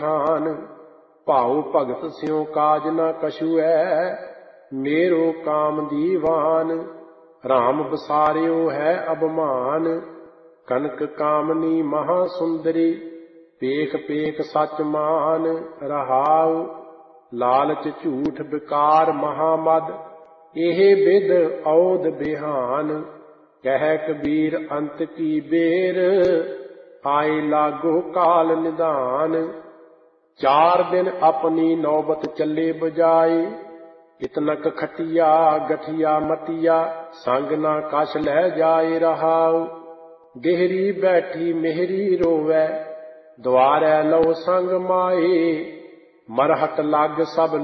खान। भाऊ भगत स्यों काज न कछु है, मेरो काम दीवान। राम बसारियो है अबमान, कनक कामनी महासुंदरी। पेख पेख सच मान रहाउ, लालच झूठ विकार महामद। एहे विद औध बिहान, कह कबीर अंत की बेर। आए लागो काल निदान। 4 दिन अपनी नौबत चले बजाए, इतनक खटिया गठिया मटिया। संग ना कछ लै जाए रहाउ, गेहरी बैठी मेहरी रोवै। द्वारै लो संग माए, मरहट लग सब